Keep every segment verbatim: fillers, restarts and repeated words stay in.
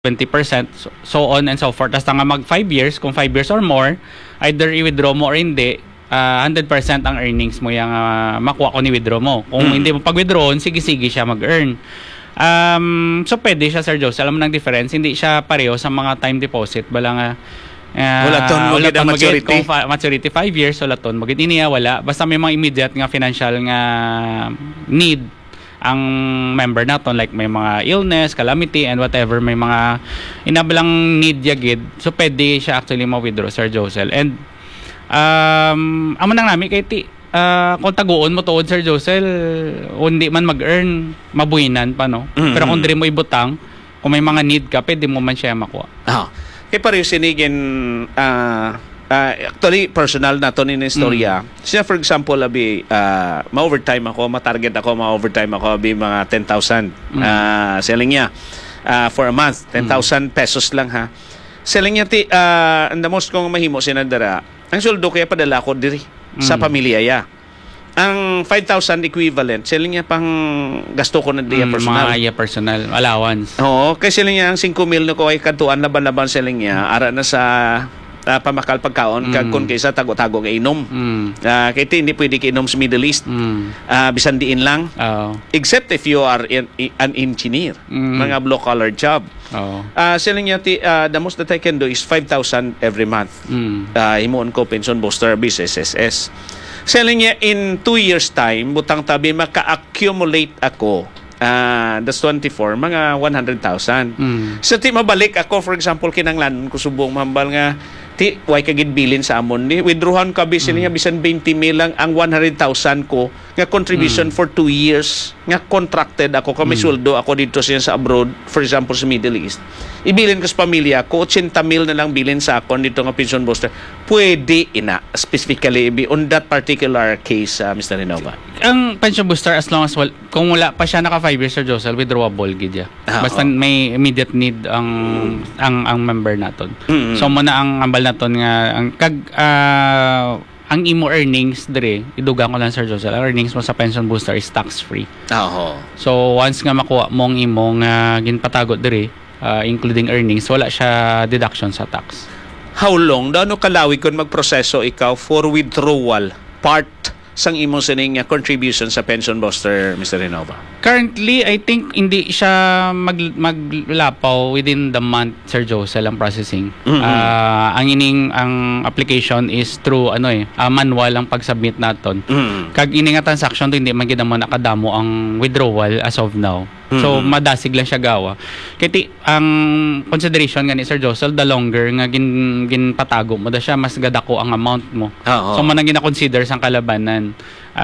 twenty percent, so, so on and so forth. Tapos nga mag five years, kung five years or more, either i-withdraw mo or hindi, uh, one hundred percent ang earnings mo yung uh, makuha ko ni withdraw mo. Kung mm. hindi mo pag-withdraw, sige-sige siya mag-earn. Um, so pwede siya, Sir Jose. Alam mo ng difference, hindi siya pareho sa mga time deposit. Bala nga, uh, wala ton mo gid maturity. Kung fa- maturity five years, wala ton. Magit iniya, wala. Basta may mga immediate nga financial nga need ang member naton, like may mga illness, calamity, and whatever, may mga inabalang need yagid. So pwede siya actually ma-withdraw, Sir Josel. And um, amo nang nami kay ti uh, kung taguon mo tuod, Sir Josel, hindi man mag-earn, mabuhinan pa, no? Mm-hmm. Pero kung diri mo ibutang, kung may mga need ka, pwede mo man siya makuha. Ah, kay pareho sinigin uh, Uh, actually, personal na to ni istorya. Mm. Siya, for example, abi, uh, ma-overtime ako, ma-target ako, ma-overtime ako, abi, mga ten thousand mm. uh, selling niya uh, for a month. ten thousand mm. pesos lang, ha. Selling niya, ti, uh, ang damos kong mahimo sinadara, ang soldo kaya padala ko diri mm. sa pamilya ya. Ang five thousand equivalent, selling niya pang gasto ko na diya mm, personal. Mga iya personal, allowance. Oo, kaya selling niya ang five mil na ko ay katuan, laban-laban selling niya, ara na sa Uh, pamakal pagkaon mm. kag kun kaysa tago-tago nga inom. Mm. Uh, kay hindi pwede kainom sa Middle East. Mm. Uh, bisan diin lang. Oh. Except if you are in, in, an engineer. Mm. Mga blue collar job. Oh. Uh, selling niya ti, uh, the most that I can do is five thousand every month. Mm. Uh, himuon ko pension booster bis S S S. Selling niya in two years time, butang tabi maka-accumulate ako. Uh, that's twenty-four, mga one hundred thousand. Mm. So, ti mabalik ako, for example, kinanglan ko subong mambal nga, ti, way kagid bilin sa amon ni, withdrawhan ka bisin mm. niya, bisan twenty mil lang ang one hundred thousand ko, nga contribution mm. for two years, nga contracted ako, kami mm. sweldo ako dito siya sa abroad, for example, sa Middle East. Ibilin ko sa pamilya ko, eighty mil na lang bilin sa akon dito nga pension booster. Pwede ina, specifically, on that particular case, uh, Mister Renova. Ang pension booster, as long as, well, kung wala pa siya naka five years, Sir Josel, withdrawable gid ya. Ah, basta oh. may immediate need ang mm. ang ang member naton. Mm-hmm. So muna ang ambal naton nga ang kag uh, ang imo earnings dire, idugang ko lang, Sir Josel, ang earnings mo sa pension booster is tax free. Oo. So once nga makuha mong imong uh, ginpatago dire, uh, including earnings, wala siya deduction sa tax. How long daw no kalawi kun magproseso ikaw for withdrawal part sang imong sining contribution sa pension booster, Mister Renova? Currently, I think hindi siya mag maglapaw within the month, Sir Josel, ang processing. Mm-hmm. Uh, ang ining ang application is through ano eh, uh, manual ang pag-submit naton. Mm-hmm. Kag ining nga transaction to hindi man gid mo nakadamo ang withdrawal as of now. So, mm-hmm. madasig lang siya gawa. Kaya ang consideration nga ni Sir Josel, the longer nga gin, ginpatago mo da siya, mas gadako ang amount mo. Oh, oh. So, man ang gina-consider sa kalabanan.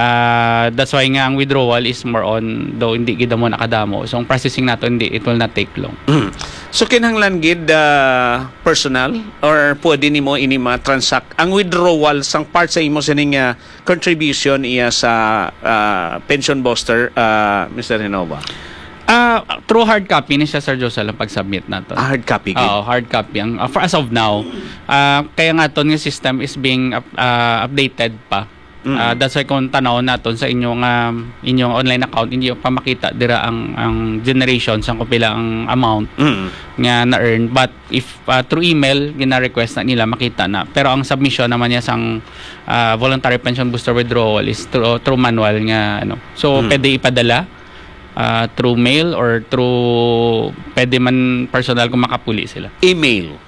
Uh, that's why nga ang withdrawal is more on, though hindi gid mo nakadamo. So, ang processing nato, hindi, it will not take long. Mm. So, kinahanglan gid uh, personal or pwede nimo ini ma-transact ang withdrawal sang part sa imo sining uh, contribution iya sa uh, pension booster, uh, Mister Renova? Uh, through hard copy ni siya, Sir Josel, ang pag-submit nato. Ah, hard copy? Oo, hard copy. Ang, uh, for as of now, uh, kaya nga ito, yung system is being uh, uh, updated pa. Mm-hmm. Uh, that's why kung tanaw natin sa inyong uh, inyong online account, hindi pa makita dira ang ang generation sa kung pila ang amount mm-hmm. nga na-earn. But if uh, through email, gina-request na nila, makita na. Pero ang submission naman niya sang uh, voluntary pension booster withdrawal is through, through manual nga. Ano. So, mm-hmm. pwede ipadala Uh, through mail or through pwede man personal kung makapuli sila. Email?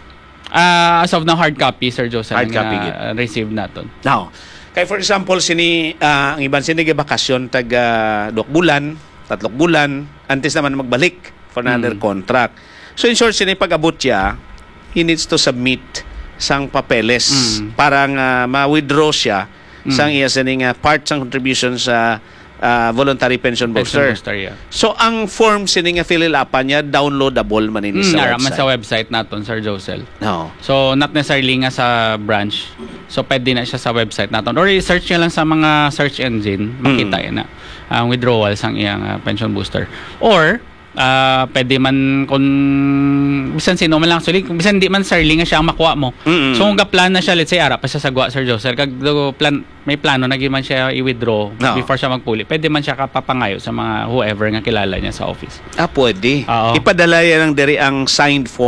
Uh, as of now, hard copy, Sir Joseph. Hard copy. Uh, receive natin. Now, kaya for example, sini, uh, ang ibang sinige bakasyon tag uh, duwak bulan, tatlok bulan, antes naman magbalik for another mm. contract. So in short, sini pag-abot siya, he needs to submit sang papeles mm. parang uh, ma-withdraw siya mm. sang iya sining uh, part sang contribution sa Uh, voluntary pension booster. Pension booster, yeah. So, ang form sining nga fill up niya, downloadable man ini mm, sa website. sa website naton, Sir Josel. No. So, not necessarily nga sa branch. So, pwede na siya sa website naton. Or i-search niya lang sa mga search engine, makita mm. yan na ang withdrawal sang iyang uh, pension booster. Or, Ah, pwede man kung bisan sino man lang actually, kung bisan di man sarili nga siya ang makuha mo. Mm-mm. So kung plan na siya, let's say ara pa siya sa Gwa, Sir Josel, kag do plan may plano na man siya i-withdraw No. before siya magpuli. Pwede man siya kapapangayo sa mga whoever nga kilala niya sa office. Ah, pwede. Oo. Ipadala yan ng diri ang signed form